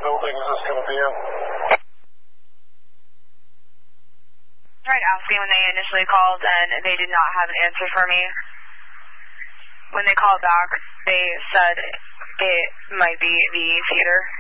building is this going to be in? Tried asking when they initially called, and they did not have an answer for me. When they called back, they said it might be the theater.